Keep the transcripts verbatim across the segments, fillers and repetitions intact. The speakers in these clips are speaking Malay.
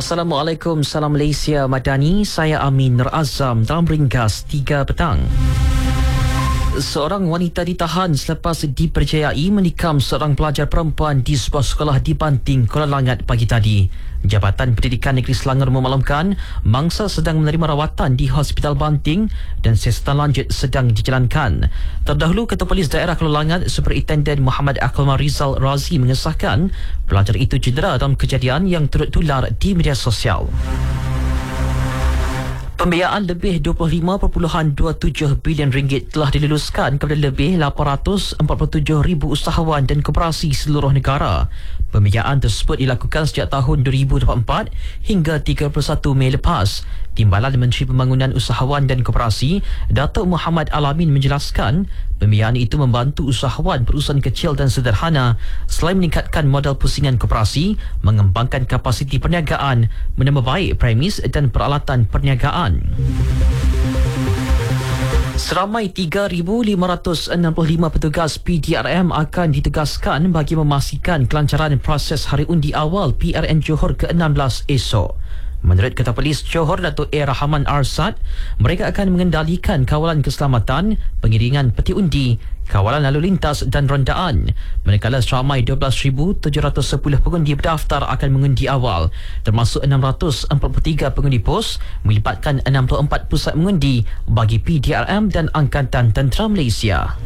Assalamualaikum, salam Malaysia Madani. Saya Amin Nur Azam dalam ringkas tiga petang. Seorang wanita ditahan selepas dipercayai menikam seorang pelajar perempuan di sebuah sekolah di Banting, Kuala Langat pagi tadi. Jabatan Pendidikan Negeri Selangor memaklumkan mangsa sedang menerima rawatan di Hospital Banting dan siasatan lanjut sedang dijalankan. Terdahulu, Ketua Polis Daerah Kuala Langat Superintendent Muhammad Akmal Rizal Razi mengesahkan pelajar itu cedera dalam kejadian yang turut tular di media sosial. Pembiayaan lebih dua puluh lima perpuluhan dua tujuh bilion ringgit telah diluluskan kepada lebih lapan ratus empat puluh tujuh ribu usahawan dan koperasi seluruh negara. Pembiayaan tersebut dilakukan sejak tahun dua ribu dua puluh empat hingga tiga puluh satu Mei lepas. Timbalan Menteri Pembangunan Usahawan dan Koperasi, Datuk Muhammad Alamin menjelaskan, pembiayaan itu membantu usahawan perusahaan kecil dan sederhana selain meningkatkan modal pusingan koperasi, mengembangkan kapasiti perniagaan, menambah baik premis dan peralatan perniagaan. Seramai tiga ribu lima ratus enam puluh lima petugas P D R M akan ditugaskan bagi memastikan kelancaran proses hari undi awal P R N Johor ke enam belas esok. Menurut Ketua Polis Johor Datuk A. Rahman Arsad, mereka akan mengendalikan kawalan keselamatan, pengiringan peti undi, kawalan lalu lintas dan rondaan. Manakala seramai dua belas ribu tujuh ratus sepuluh pengundi berdaftar akan mengundi awal, termasuk enam ratus empat puluh tiga pengundi pos, melibatkan enam puluh empat pusat mengundi bagi P D R M dan Angkatan Tentera Malaysia.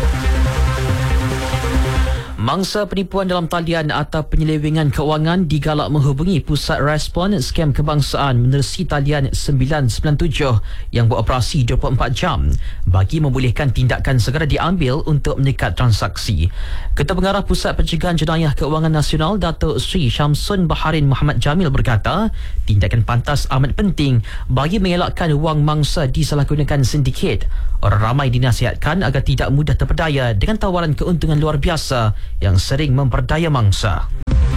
Mangsa penipuan dalam talian atau penyelewengan kewangan digalak menghubungi Pusat Respon Skam Kebangsaan menerusi talian sembilan sembilan tujuh yang beroperasi dua puluh empat jam bagi membolehkan tindakan segera diambil untuk menyekat transaksi. Ketua Pengarah Pusat Pencegahan Jenayah Keuangan Nasional Datuk Sri Syamsun Baharin Muhammad Jamil berkata, tindakan pantas amat penting bagi mengelakkan wang mangsa disalahgunakan sindiket. Orang ramai dinasihatkan agar tidak mudah terpedaya dengan tawaran keuntungan luar biasa yang sering memperdaya mangsa.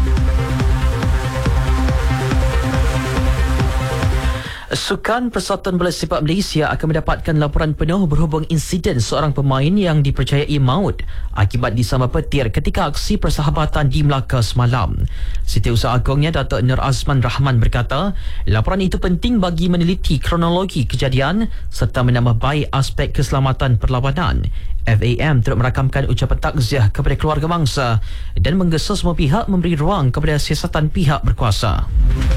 Sukan Persatuan Bola Sepak Malaysia akan mendapatkan laporan penuh berhubung insiden seorang pemain yang dipercayai maut akibat disambar petir ketika aksi persahabatan di Melaka semalam. Setiausaha Agongnya Datuk Nur Azman Rahman berkata, laporan itu penting bagi meneliti kronologi kejadian serta menambah baik aspek keselamatan perlawanan. F A M turut merakamkan ucapan takziah kepada keluarga mangsa dan menggesa semua pihak memberi ruang kepada siasatan pihak berkuasa.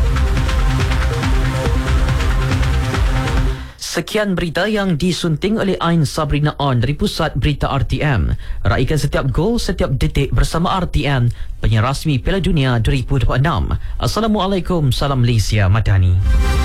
Sekian berita yang disunting oleh Ain Sabrina On dari Pusat Berita R T M. Raikan setiap gol, setiap detik bersama R T M, penyiar rasmi Piala Dunia dua ribu dua puluh enam. Assalamualaikum, salam Malaysia Madani.